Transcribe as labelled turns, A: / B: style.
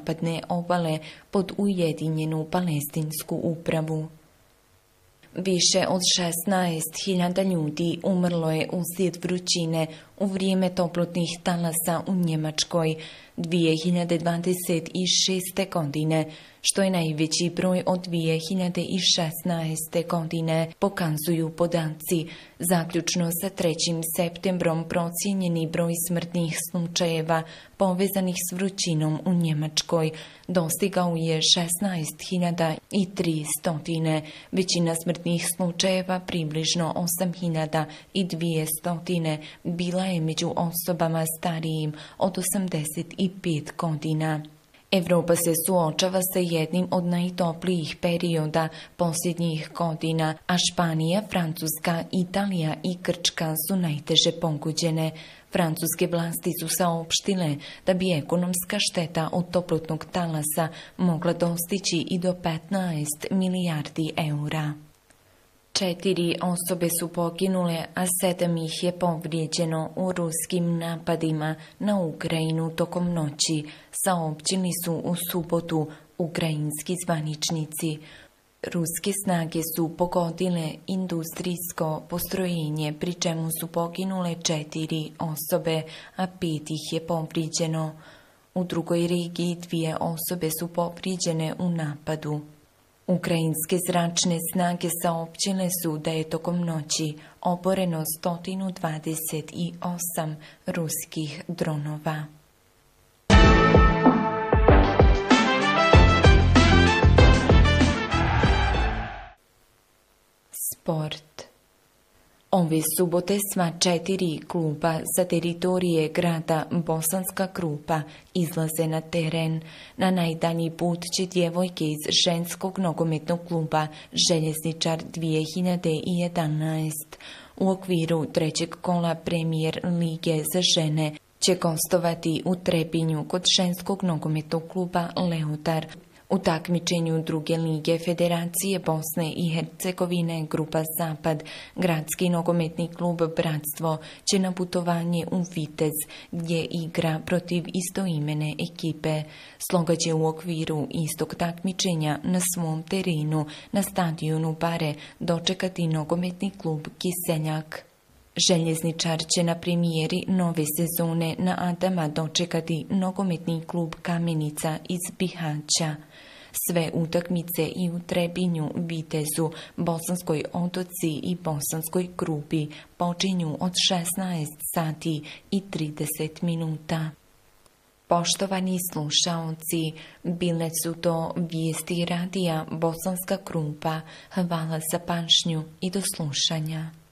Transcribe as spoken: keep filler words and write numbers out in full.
A: zapadne obale pod Ujedinjenu palestinsku upravu. Više od šesnaest hiljada ljudi umrlo je uslijed vrućine u vrijeme toplotnih talasa u Njemačkoj dvije hiljade dvadeset šeste. godine, što je najveći broj od dvije hiljade šesnaeste. godine, pokazuju podaci. Zaključno sa trećim septembrom procijenjeni broj smrtnih slučajeva povezanih s vrućinom u Njemačkoj dostigao je šesnaest hiljada tristo. Većina smrtnih slučajeva, približno osam hiljada dvjesto, bila je među osobama starijim od osamdeset pet godina. Evropa se suočava sa jednim od najtoplijih perioda posljednjih godina, a Španija, Francuska, Italija i Grčka su najteže pogođene. Francuske vlasti su saopštile da bi ekonomska šteta od toplotnog talasa mogla dostići i do petnaest milijardi eura. Četiri osobe su poginule, a sedam ih je povrijeđeno u ruskim napadima na Ukrajinu tokom noći, saopćili su u subotu ukrajinski zvaničnici. Ruske snage su pogodile industrijsko postrojenje, pri čemu su poginule četiri osobe, a pet ih je povrijeđeno. U drugoj regiji dvije osobe su povrijeđene u napadu. Ukrajinske zračne snage saopćile su da je tokom noći oboreno sto dvadeset osam ruskih dronova. Sport. Ove subote sva četiri kluba sa teritorije grada Bosanska Krupa izlaze na teren. Na najdalji put će djevojke iz ženskog nogometnog kluba Željezničar dvije hiljade jedanaest. U okviru trećeg kola Premijer lige za žene će gostovati u Trebinju kod ženskog nogometnog kluba Leotar. U takmičenju druge lige Federacije Bosne i Hercegovine Grupa Zapad, gradski nogometni klub Bratstvo će na putovanje u Vitez, gdje igra protiv istoimene ekipe. Sloga će u okviru istog takmičenja na svom terenu na stadionu Bare dočekati nogometni klub Kiseljak. Željezničar će na premijeri nove sezone na Adama dočekati nogometni klub Kamenica iz Bihaća. Sve utakmice i u Trebinju, Vitezu, Bosanskoj Otoci i Bosanskoj Krupi počinju od šesnaest sati i trideset minuta. Poštovani slušaoci, bile su to vijesti radija Bosanska Krupa. Hvala za pažnju i do slušanja.